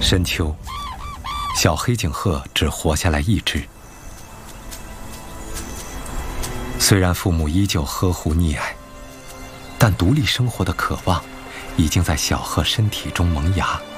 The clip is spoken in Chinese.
深秋，小黑颈鹤只活下来一只。虽然父母依旧呵护溺爱，但独立生活的渴望已经在小鹤身体中萌芽。